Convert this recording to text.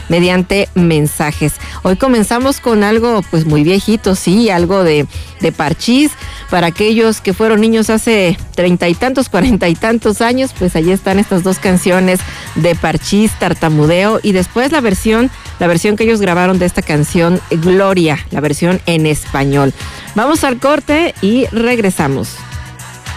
mediante mensajes. Hoy comenzamos con algo pues muy viejito, sí, algo de Parchís. Para aquellos que fueron niños hace 30 y tantos, 40 y tantos años, pues allí están estas dos canciones de Parchís, Tartamudeo, y después la versión que ellos grabaron de esta canción, Gloria, la versión en español. Vamos al corte y regresamos.